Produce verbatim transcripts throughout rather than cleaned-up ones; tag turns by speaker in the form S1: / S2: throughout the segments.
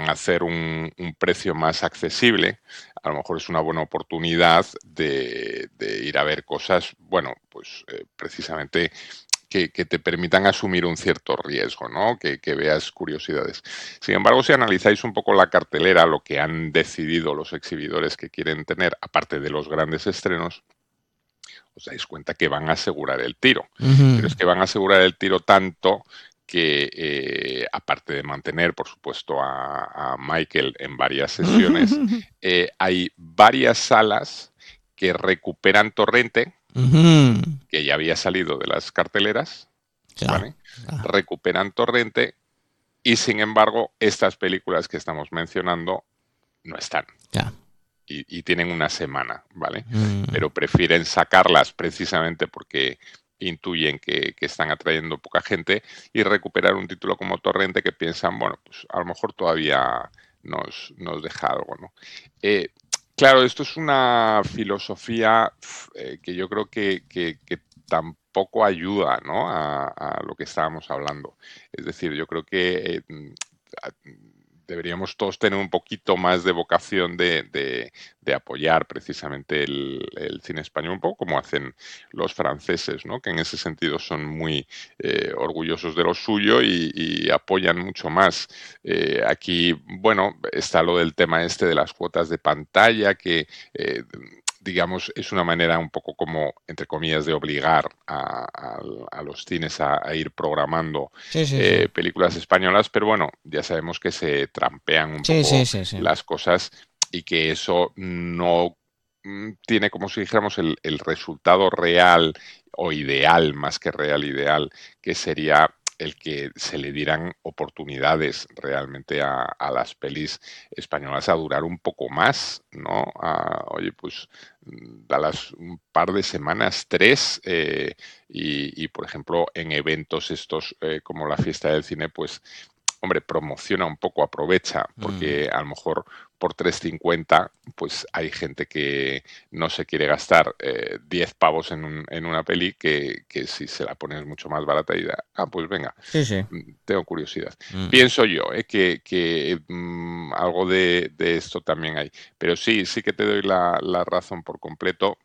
S1: van a hacer un, un precio más accesible, a lo mejor es una buena oportunidad de, de ir a ver cosas, bueno, pues eh, precisamente que, que te permitan asumir un cierto riesgo, ¿no? Que, que veas curiosidades. Sin embargo, si analizáis un poco la cartelera, lo que han decidido los exhibidores que quieren tener, aparte de los grandes estrenos, os dais cuenta que van a asegurar el tiro.
S2: Uh-huh.
S1: Pero es que van a asegurar el tiro tanto que, eh, aparte de mantener, por supuesto, a, a Michael en varias sesiones, eh, hay varias salas que recuperan Torrente,
S2: uh-huh.
S1: que ya había salido de las carteleras,
S2: Clar,
S1: ¿vale?
S2: clar.
S1: Recuperan Torrente y, sin embargo, estas películas que estamos mencionando no están.
S2: Clar.
S1: Y, y tienen una semana, ¿vale?
S2: Mm.
S1: Pero prefieren sacarlas precisamente porque intuyen que, que están atrayendo poca gente y recuperar un título como Torrente que piensan, bueno, pues a lo mejor todavía nos, nos deja algo, ¿no? Eh, claro, esto es una filosofía eh, que yo creo que, que, que tampoco ayuda, ¿no? a, a lo que estábamos hablando. Es decir, yo creo que eh, deberíamos todos tener un poquito más de vocación de, de, de apoyar precisamente el, el cine español, un poco como hacen los franceses, ¿no? Que en ese sentido son muy eh, orgullosos de lo suyo y, y apoyan mucho más. Eh, aquí, bueno, está lo del tema este de las cuotas de pantalla, que eh, digamos, es una manera un poco como, entre comillas, de obligar a, a, a los cines a, a ir programando
S2: Sí, sí,
S1: eh,
S2: sí.
S1: películas españolas, pero bueno, ya sabemos que se trampean un
S2: Sí, sí,
S1: poco
S2: sí, sí.
S1: las cosas y que eso no tiene, como si dijéramos, el, el resultado real o ideal, más que real, ideal, que sería el que se le dieran oportunidades realmente a, a las pelis españolas a durar un poco más, ¿no? A, oye, pues dalas un par de semanas, tres, eh, y, y, por ejemplo, en eventos estos eh, como la fiesta del cine, pues, hombre, promociona un poco, aprovecha, porque a lo mejor por tres cincuenta, pues hay gente que no se quiere gastar eh, diez pavos en, un, en una peli que, que si se la pones mucho más barata y da, ah, pues venga,
S2: Sí, sí.
S1: tengo curiosidad.
S2: Mm.
S1: Pienso yo eh, que, que mmm, algo de, de esto también hay. Pero sí, sí que te doy la, la razón por completo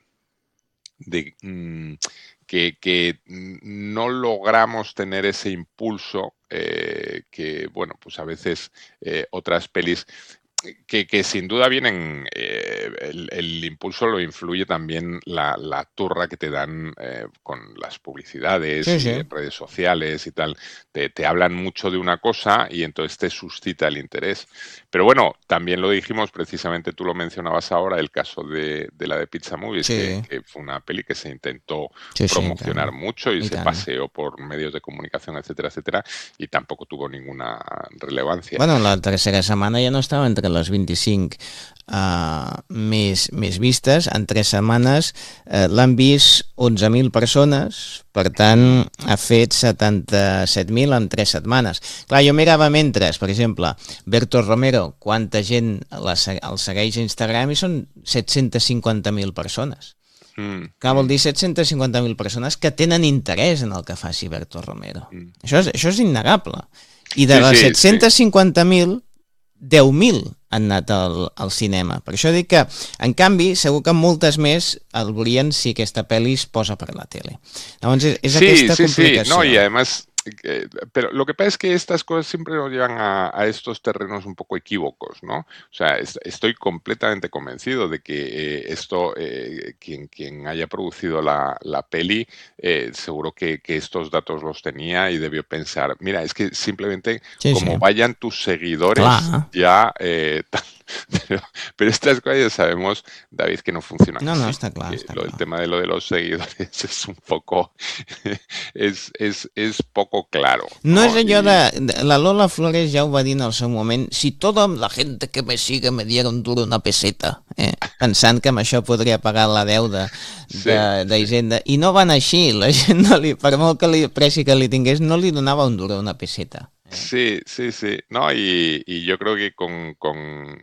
S1: de mmm, que, que no logramos tener ese impulso eh, que, bueno, pues a veces eh, otras pelis que, que sin duda vienen, eh, el, el impulso lo influye también la, la turra que te dan eh, con las publicidades
S2: Sí,
S1: y
S2: sí.
S1: en redes sociales y tal. Te, te hablan mucho de una cosa y entonces te suscita el interés. Pero bueno, también lo dijimos, precisamente tú lo mencionabas ahora, el caso de, de la de Pizza Movies, que,
S2: Sí,
S1: que fue una peli que se intentó
S2: sí, sí, i tant.
S1: promocionar mucho y
S2: I
S1: se
S2: tant.
S1: paseó por medios de comunicación, etcétera, etcétera, y tampoco tuvo ninguna relevancia.
S2: Bueno, la tercera setmana ja no estava entre les vint-i-cinc uh, més, més vistes. En tres setmanes uh, l'han vist onze mil persones, per tant ha fet setanta-set mil en tres setmanes. Clar, jo mirava mentre, per exemple, Berto Romero, quanta gent la, el segueix a Instagram i són set-cents cinquanta mil persones.
S1: Mm,
S2: Clar,
S1: mm.
S2: vol dir set-cents cinquanta mil persones que tenen interès en el que faci Berto Romero.
S1: Mm.
S2: Això és, això és innegable. I de
S1: Sí,
S2: les
S1: sí,
S2: set-cents cinquanta mil, deu mil han anat al, al cinema. Per això dic que, en canvi, segur que moltes més el volien si aquesta pel·li es posa per la tele. Llavors, és, és
S1: sí,
S2: aquesta
S1: sí,
S2: complicació.
S1: sí, no, y además, eh, pero lo que pasa es que estas cosas siempre nos llevan a, a estos terrenos un poco equívocos, ¿no? O sea, est estoy completamente convencido de que eh, esto, eh, quien, quien haya producido la, la peli, eh, seguro que, que estos datos los tenía y debió pensar, mira, es que simplemente
S2: Sí,
S1: como
S2: sí.
S1: vayan tus seguidores,
S2: Clar.
S1: ya... Eh, pero, pero estas cosas ya sabemos, David, que no funcionan
S2: No, no,
S1: así.
S2: està clar,
S1: Que
S2: està
S1: lo, el
S2: clar.
S1: tema de lo de los seguidores es un poco... es, es, es poco claro,
S2: No
S1: ¿no?
S2: és allò
S1: Y,
S2: de, de... La Lola Flores ja ho va dir en el seu moment, si tota la gent que me siga me diera un duro una peseta, eh? Pensant que amb això podria pagar la deuda d'Hisenda.
S1: sí, sí.
S2: I no van així, la gent, no li, per molt que li preci que li tingués, no li donava un duro una peseta. Eh?
S1: Sí, sí, sí. No, y, y yo creo que con, con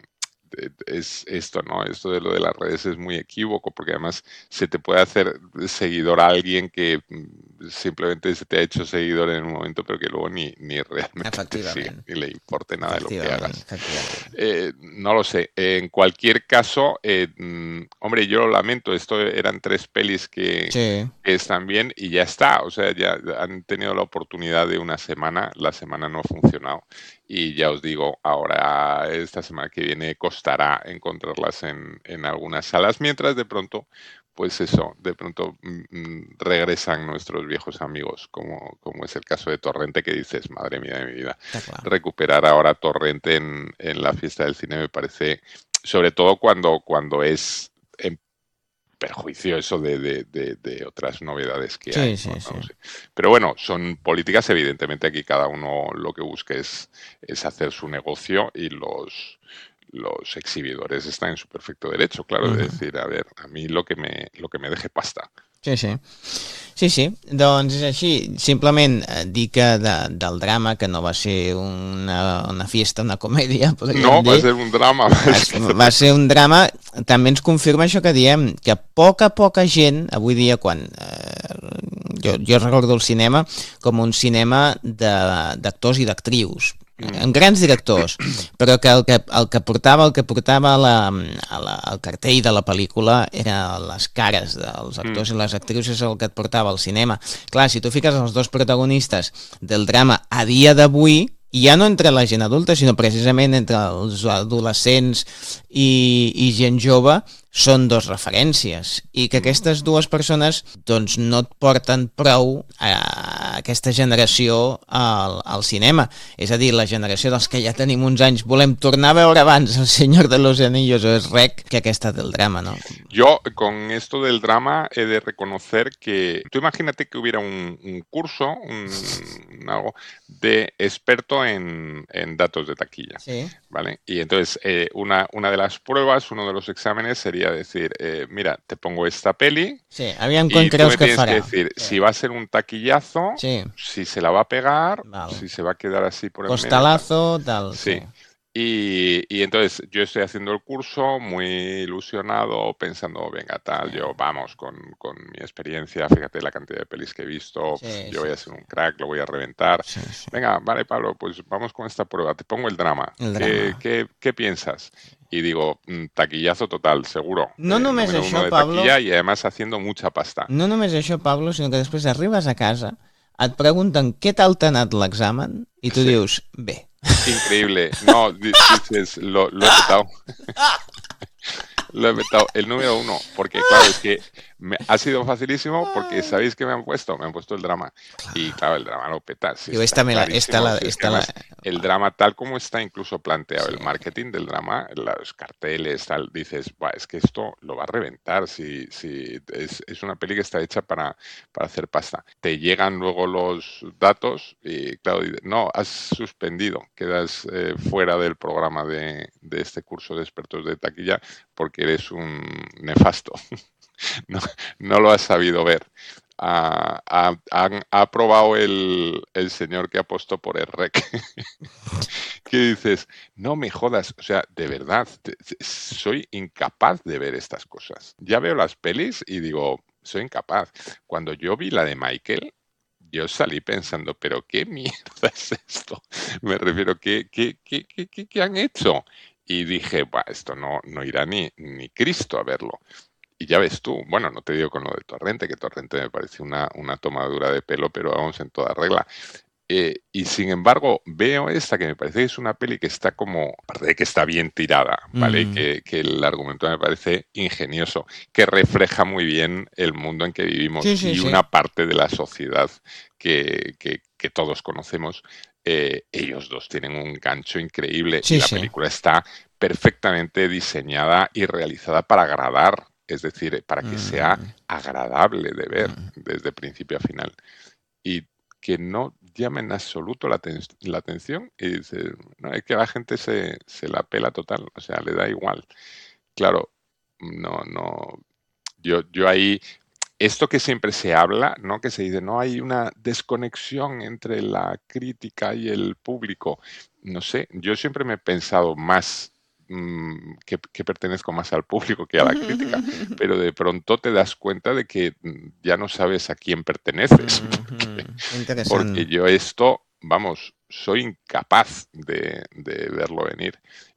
S1: es esto, ¿no? Esto de lo de las redes es muy equívoco, porque además se te puede hacer seguidor a alguien que mm, simplemente se te ha hecho seguidor en un momento, pero que luego ni, ni realmente te sigue,
S2: Efectivament,
S1: ni le importe nada de lo que
S2: efectivament,
S1: hagas.
S2: efectivament.
S1: Eh, no lo sé. En cualquier caso, eh, mm, hombre, yo lo lamento. Esto eran tres pelis que,
S2: Sí,
S1: que están bien y ya está. O sea, ya han tenido la oportunidad de una semana. La semana no ha funcionado. Y ya os digo, ahora esta semana que viene costará encontrarlas en, en algunas salas, mientras de pronto, pues eso, de pronto mm, mm, regresan nuestros viejos amigos, como, como es el caso de Torrente, que dices, madre mía de mi vida,
S2: està clar.
S1: recuperar ahora Torrente en, en la fiesta del cine me parece, sobre todo cuando, cuando es en perjuicio eso de, de, de, de otras novedades que hay,
S2: Sí,
S1: ¿no?
S2: sí,
S1: No
S2: sí.
S1: lo sé. Pero bueno, son políticas, evidentemente aquí cada uno lo que busca es, es hacer su negocio y los, los exhibidores están en su perfecto derecho, claro, de
S2: Mhm.
S1: decir, a ver, a mí lo que me, lo que me deje pasta.
S2: Sí, sí. Sí, sí, doncs és així. Simplement eh, dir que de, del drama, que no va ser una, una fiesta, una comèdia, podríem
S1: No, va a
S2: dir,
S1: ser un drama.
S2: es, va ser un drama, també ens confirma això que diem, que poca, poca gent, avui dia quan eh, jo, jo recordo el cinema com un cinema d'actors i d'actrius, amb grans directors, però que el que, el que portava el que portava a la, a la, al cartell de la pel·lícula era les cares dels actors i les actrius, és el que et portava al cinema. Clar, si tu fiques els dos protagonistes del drama a dia d'avui, i ja no entre la gent adulta, sinó precisament entre els adolescents i, i gent jove, són dos referències, i que aquestes dues persones doncs no et porten prou a aquesta generació al, al cinema, és a dir, la generació dels que ja tenim uns anys volem tornar a veure abans El Senyor de los Anillos o Es Rec que aquesta del drama, no?
S1: Yo con esto del drama he de reconocer que tú imagínate que hubiera un, un curso, un, algo de experto en, en datos de taquilla,
S2: Sí,
S1: ¿vale? Y entonces eh, una, una de las pruebas, uno de los exámenes sería decir, eh, mira, te pongo esta peli
S2: sí, aviam quan
S1: y tú
S2: creus
S1: me
S2: que
S1: tienes que
S2: farà.
S1: decir
S2: Sí,
S1: si va a ser un taquillazo,
S2: sí,
S1: si se la va a pegar,
S2: val.
S1: si se va a quedar así por en medio, tal.
S2: Costalazo, tal, sí.
S1: Sí. Y, y entonces yo estoy haciendo el curso muy ilusionado, pensando, venga, tal,
S2: Sí,
S1: yo vamos con, con mi experiencia, fíjate la cantidad de pelis que he visto,
S2: sí,
S1: yo
S2: sí,
S1: voy a ser un crack, lo voy a reventar.
S2: sí, sí.
S1: Venga, vale, Pablo, pues vamos con esta prueba, te pongo el drama.
S2: El
S1: ¿Qué,
S2: drama.
S1: qué, qué piensas? Y digo, "Mm, taquillazo total, seguro.
S2: No
S1: Eh,
S2: només
S1: número uno
S2: això,
S1: de
S2: Pablo,
S1: taquilla y además haciendo mucha pasta.
S2: no només això, Pablo, sinó que després arribes a casa, et pregunten què tal t'ha anat l'examen i tu
S1: Sí,
S2: dius, bé.
S1: increíble. No, di- dices, lo, lo he petado. Lo he metido el número uno, porque claro, es que me, ha sido facilísimo porque ¿sabéis qué me han puesto? Me han puesto el drama. Y claro, el drama lo peta, si
S2: Diu,
S1: está
S2: esta, me la, esta,
S1: clarísimo.
S2: la,
S1: Si es que
S2: esta la...
S1: además el drama tal como está incluso planteado,
S2: Sí,
S1: el marketing del drama, los carteles, tal, dices, "Buah, es que esto lo va a reventar si, si es, es una peli que está hecha para, para hacer pasta. Te llegan luego los datos y claro, dices, no, has suspendido, quedas eh, fuera del programa de, de este curso de expertos de taquilla porque eres un nefasto. No, no lo has sabido ver. Ha, ha, han- ha aprobado el, el señor que apostó por el rec. Que dices, no me jodas, o sea, de verdad, te- te- soy incapaz de ver estas cosas. Ya veo las pelis y digo, soy incapaz. Cuando yo vi la de Michael, yo salí pensando, pero ¿qué mierda es esto? Me refiero, ¿qué, qué, qué, qué, qué- qué han hecho? Y dije, "Buah, esto no, no irá ni, ni Cristo a verlo". Y ya ves tú, bueno, no te digo con lo de Torrente, que Torrente me parece una, una tomadura de pelo, pero vamos en toda regla. Eh, y sin embargo, veo esta que me parece que es una peli que está como, aparte de que está bien tirada, ¿vale? Y
S2: Mm.
S1: que, que el argumento me parece ingenioso, que refleja muy bien el mundo en que vivimos
S2: Sí, sí,
S1: y
S2: sí.
S1: una parte de la sociedad que, que- que todos conocemos. Eh, ellos dos tienen un gancho increíble y
S2: Sí,
S1: la
S2: sí.
S1: película está perfectamente diseñada y realizada para agradar, es decir, para que sea
S2: Mm,
S1: agradable de ver
S2: mm.
S1: desde principio a final. Y que no llama en absoluto la, ten- la atención y dice, no, es que la gente se, se la pela total, o sea, le da igual. Claro, no, no, yo, yo ahí, esto que siempre se habla, ¿no? Que se dice, no hay una desconexión entre la crítica y el público. No sé, yo siempre me he pensado más mmm, que, que pertenezco más al público que a la crítica, pero de pronto te das cuenta de que mm, ya no sabes a quién perteneces, porque,
S2: Mhm.
S1: porque
S2: Interessant.
S1: yo esto, vamos, soy incapaz de, de verlo venir.